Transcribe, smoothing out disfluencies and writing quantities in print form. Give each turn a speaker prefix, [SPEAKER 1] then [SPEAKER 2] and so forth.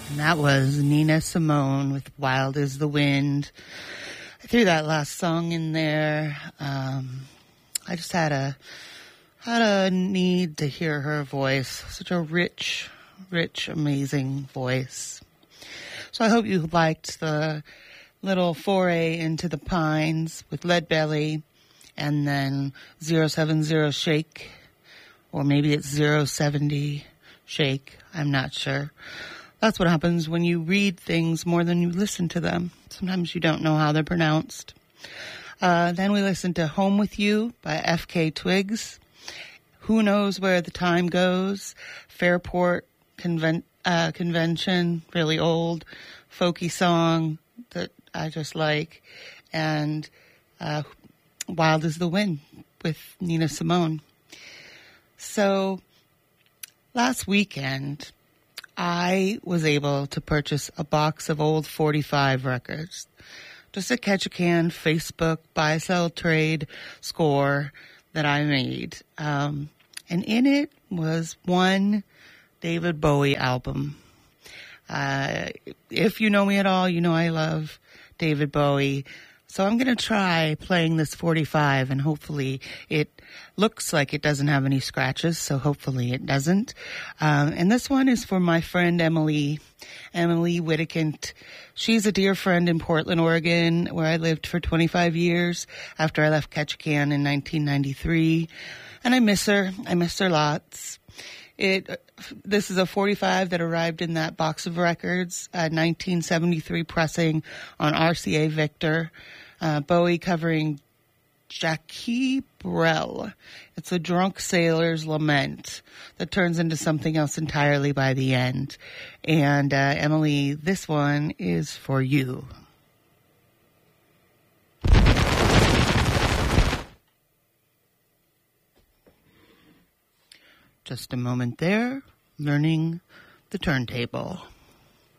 [SPEAKER 1] And that was Nina Simone with Wild as the Wind. I threw that last song in there. I just had a need to hear her voice. Such a rich, amazing voice. So I hope you liked the little foray into the Pines with Leadbelly and then 070 Shake, or maybe it's 070 Shake. I'm not sure. That's what happens when you read things more than you listen to them. Sometimes you don't know how they're pronounced. Then we listened to Home With You by F.K. Twigs. Who Knows Where the Time Goes? Fairport Convention, really old, folky song that I just like. And Wild as the Wind with Nina Simone. So last weekend, I was able to purchase a box of old 45 records. Just a Ketchikan Facebook buy, sell, trade score that I made. And in it was one David Bowie album. If you know me at all, you know I love David Bowie. So I'm going to try playing this 45, and hopefully it looks like it doesn't have any scratches, so hopefully it doesn't. And this one is for my friend Emily Whittekent. She's a dear friend in Portland, Oregon, where I lived for 25 years after I left Ketchikan in 1993. And I miss her. I miss her lots. This is a 45 that arrived in that box of records, 1973 pressing on RCA Victor. Bowie covering Jackie Brel. It's a drunk sailor's lament that turns into something else entirely by the end. And Emily, this one is for you. Just a moment there, learning the turntable.